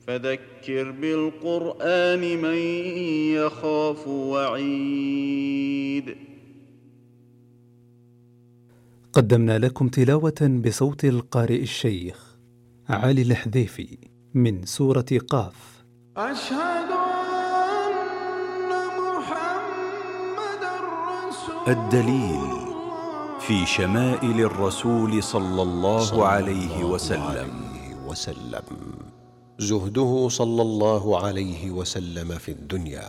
فذكر بالقرآن من يخاف وعيد. قدمنا لكم تلاوة بصوت القارئ الشيخ علي الحذيفي من سورة قاف. أشهد أن محمدًا رسول الدليل في شمائل الرسول صلى الله عليه وسلم. زهده صلى الله عليه وسلم في الدنيا.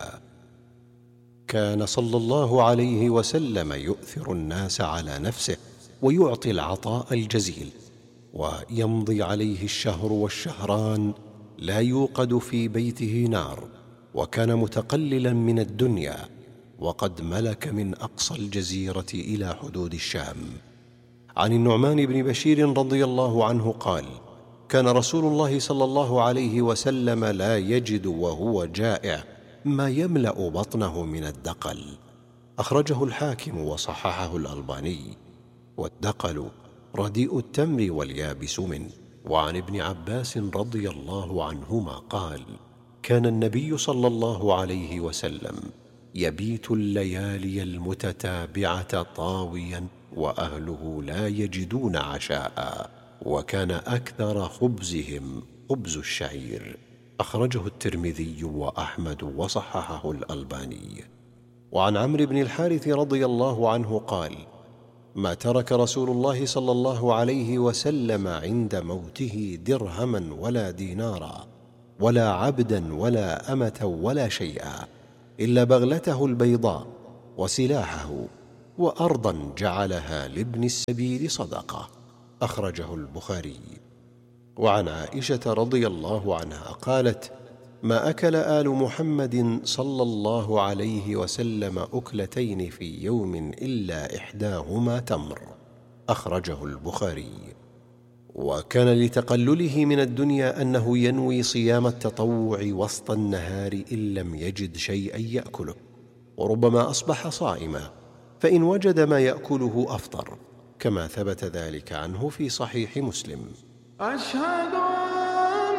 كان صلى الله عليه وسلم يؤثر الناس على نفسه ويعطي العطاء الجزيل، ويمضي عليه الشهر والشهران لا يوقد في بيته نار، وكان متقللا من الدنيا، وقد ملك من أقصى الجزيرة إلى حدود الشام. عن النعمان بن بشير رضي الله عنه قال: كان رسول الله صلى الله عليه وسلم لا يجد وهو جائع ما يملأ بطنه من الدقل. أخرجه الحاكم وصححه الألباني. والدقل رديء التمر واليابس منه. وعن ابن عباس رضي الله عنهما قال: كان النبي صلى الله عليه وسلم يبيت الليالي المتتابعة طاويا وأهله لا يجدون عشاء، وكان أكثر خبزهم خبز الشعير. أخرجه الترمذي وأحمد وصححه الألباني. وعن عمرو بن الحارث رضي الله عنه قال: ما ترك رسول الله صلى الله عليه وسلم عند موته درهما ولا دينارا ولا عبدا ولا أمة ولا شيئا إلا بغلته البيضاء وسلاحه وأرضا جعلها لابن السبيل صدقة. أخرجه البخاري. وعن عائشة رضي الله عنها قالت: ما أكل آل محمد صلى الله عليه وسلم أكلتين في يوم إلا إحداهما تمر. أخرجه البخاري. وكان لتقلله من الدنيا أنه ينوي صيام التطوع وسط النهار إن لم يجد شيئا يأكله، وربما أصبح صائما، فإن وجد ما يأكله أفطر، كما ثبت ذلك عنه في صحيح مسلم. أشهد أن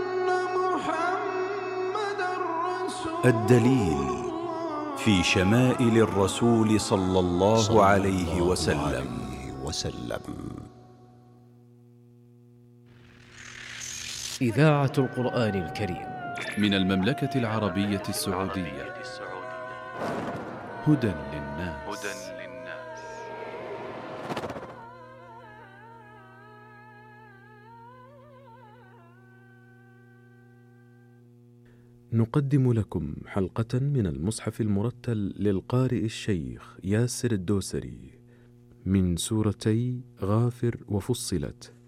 محمدًا رسول الدليل في شمائل الرسول صلى الله عليه وسلم. إذاعة القرآن الكريم من المملكة العربية السعودية. هدى للناس. نقدم لكم حلقة من المصحف المرتل للقارئ الشيخ ياسر الدوسري من سورتي غافر وفصلت.